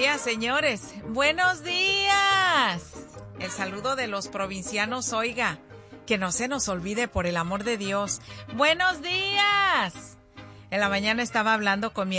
días, señores. Buenos días. El saludo de los provincianos, oiga, que no se nos olvide, por el amor de Dios. Buenos días. En la mañana estaba hablando con mi